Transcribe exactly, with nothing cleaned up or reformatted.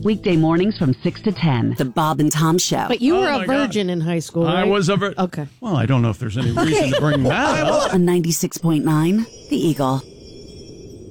Weekday mornings from six to ten. The Bob and Tom Show. But you Oh, were a my virgin God. in high school, I right? was a virgin. Okay. Well, I don't know if there's any reason to bring that up. On ninety-six point nine, The Eagle.